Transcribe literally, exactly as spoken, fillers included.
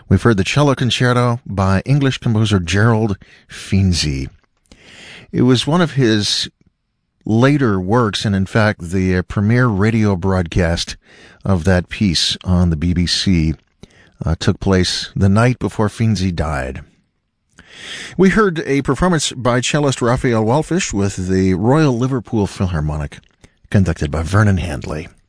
We've heard the cello concerto by English composer Gerald Finzi. It was one of his later works, and in fact, the uh, premiere radio broadcast of that piece on the B B C uh, took place the night before Finzi died. We heard a performance by cellist Raphael Wallfisch with the Royal Liverpool Philharmonic, conducted by Vernon Handley.